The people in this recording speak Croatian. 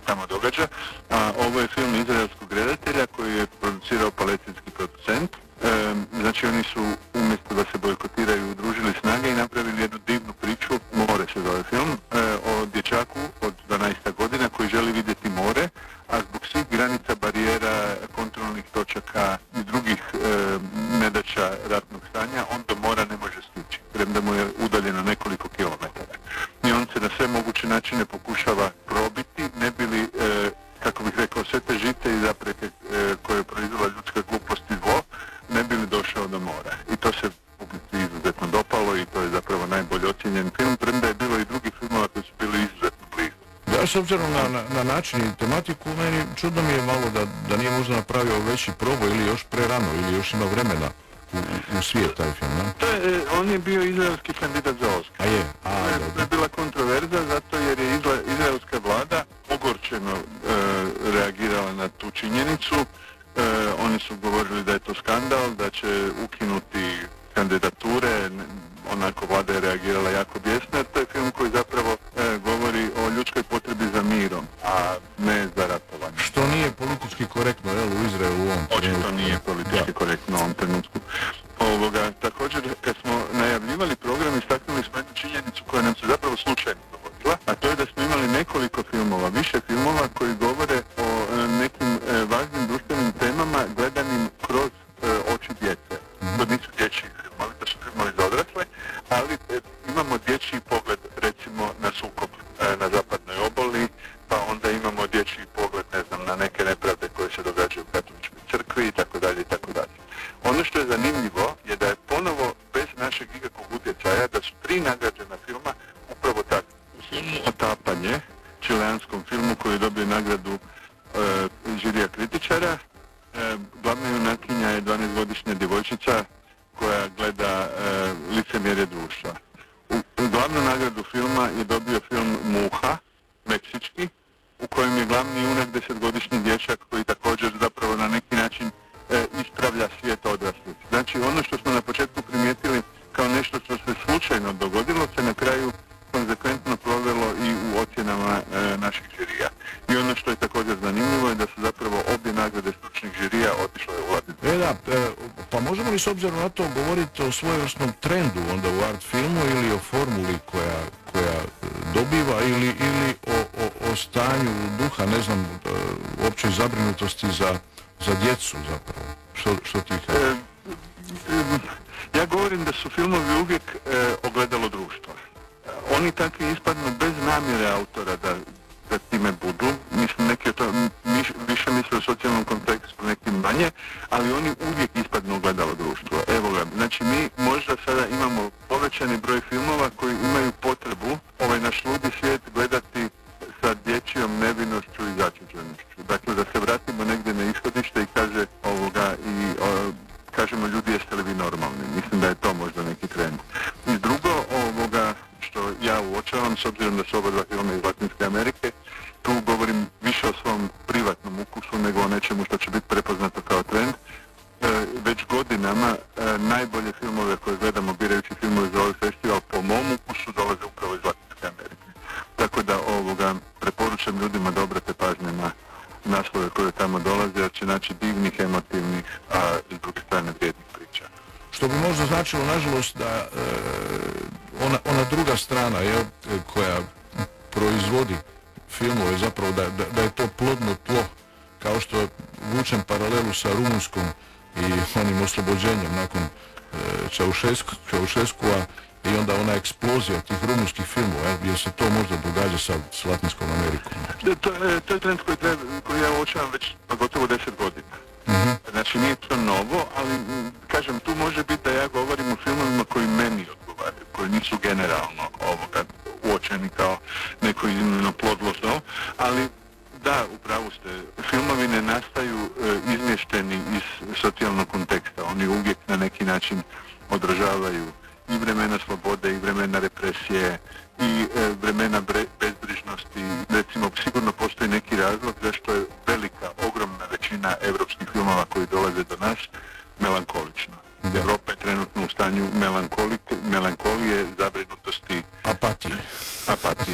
tamo događa. A ovo je film izraelskog redatelja koji je producirao palestinski producent. Znači oni su umjesto da se bojkotiraju udružili snage i napravili jednu divnu priču, More se zove film, o dječaku od 12 godina koji želi vidjeti more, a zbog svih granica, barijera, kontrolnih točaka i drugih nedaća ratnog stanja, on do mora ne može stići, premda mu je udaljeno nekoliko kilometara. I on se na sve moguće načine pokušava probiti, ne bi li, kako bih rekao, sve te žite i zapreke koje je proizvela ljudska glupost i zlo, ne bi li došao do mora. I to se publici izuzetno dopalo i to je zapravo najbolje ocijenjen film, premda je bilo i drugih filmova koji su bili izuzetno blizu. Da, s obzirom na način i tematiku, meni čudno mi je malo da nije možda napravio veći proboj ili još prerano ili još ima vremena u svijet taj film, ne? On je bio izraelski kandidat za Oscar. A je? To je bila kontroverza zato jer je izraelska vlada ogorčeno reagirala na tu činjenicu. Oni su govorili da je to skandal, da će ukinuti kandidature, onako vlada je reagirala jako bijesno, to je film koji zapravo govori o ljudskoj potrebi za mirom, a ne za ratovanje. Što nije politički korektno, jel, u Izraelu u ovom trenutku? Očito nije politički korektno u ovom trenutku. Također, kad smo najavljivali program, istaknuli smo jednu činjenicu koja nam se zapravo slučajno dogodila, a to je da smo imali nekoliko filmova, više filmova koji govore o nekim važnim društvenim temama gledanim kroz oči djece. To nisu dječji filmovi, to su filmovi za odrasle, ali imamo dječji pogled, recimo, na sukob na zapadnoj obali, pa onda imamo dječji pogled, ne znam, na neke nepravde koje se događaju u katoličkoj crkvi, itd., itd. Ono što je zanimljivo je da je ponovo, bez našeg ikakvog utjecaja, da su 3 nagrađena filma upravo tako. U filmu Otapanje, čileanskom filmu koji je dobio nagradu žirija kritičara, glavna junakinja je 12-godišnja djevojčica koja gleda licemjerje društva. Glavnu nagradu filma je dobio film Muha, meksički, u kojem je glavni junak 10-godišnji dječak koji također zapravo na neki način ispravlja svijet odraslih. Znači ono što smo na početku primijetili kao nešto što se slučajno dogodilo se na kraju konzekventno provelo i u ocjenama naših žirija. I ono što je također zanimljivo je da su zapravo obje nagrade stručnih žirija otišle u Vladinu. Pa možemo li s obzirom na to govoriti o svojevrsnom trendu onda u art filmu ili o formuli koja dobiva ili o stanju duha, ne znam, općoj zabrinutosti za djecu zapravo? Što ti kaže? Ja govorim da su filmovi uvijek ogledalo društva. Oni takvi ispadnu bez namjere autora da time budu. Mislim, neki to više misle o socijalnom kontekstu, neki manje, ali oni uvijek ispadnu ogledalo društva. Evo ga, znači mi možda sada imamo povećani broj filmova koji imaju potrebu ovaj naš ludi svijet gledati sa dječjom nevinošću i začuđenošću. Dakle, da se vratimo negdje na ishodište i kažemo ljudi, jeste li vi normalni? Mislim da je to možda neki trend. I drugo, što ja uočavam, s obzirom da su oba dva filma iz Latinske Amerike, tu govorim više o svom privatnom ukusu nego o nečemu što će biti prepoznato kao trend. Već godinama najbolje filmove koje gledamo birajući filmove za ovaj festival po mom ukusu dolaze upravo iz Latinske Amerike. Tako da preporučam ljudima da obrate pažnje na naslove koje tamo dolaze, jer će naći divnih, emotivnih, a s druge strane vrijednih priča. Što bi možda značilo, nažalost, da ona druga strana koja proizvodi filmove, zapravo da je to plodno tlo, kao što vučem paralelu sa Rumunjskom i onim oslobođenjem nakon Ceausescua i onda ona eksplozija tih rumunjskih filmova, jer se to možda događa sad s Latinskom Amerikom. To je trend koji ja uočavam već gotovo 10 godina. Mm-hmm. Znači nije to novo, ali kažem, tu može biti da ja govorim o filmovima koji meni odgovaraju, koji nisu generalno uočeni kao neko iznimno plodno zlo, ali da, upravo ste, filmovi ne nastaju izmješteni iz socijalnog konteksta, oni uvijek na neki način odražavaju i vremena slobode i vremena represije i vremena bezbrižnosti. Recimo, sigurno postoji neki razlog zašto je velika, ogromna većina europskih filmova koji dolaze do nas